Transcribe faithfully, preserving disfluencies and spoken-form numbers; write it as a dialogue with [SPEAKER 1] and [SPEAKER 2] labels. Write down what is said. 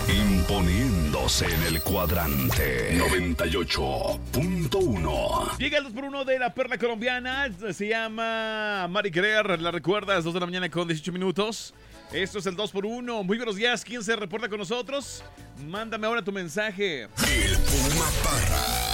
[SPEAKER 1] Imponiéndose en el cuadrante noventa y ocho punto uno.
[SPEAKER 2] Llega el dos por uno de la perla colombiana. Se llama Mari Querer. La recuerdas, dos de la mañana con dieciocho minutos. Esto es el dos por uno. Muy buenos días. ¿Quién se reporta con nosotros? Mándame ahora tu mensaje.
[SPEAKER 1] El Puma Parra.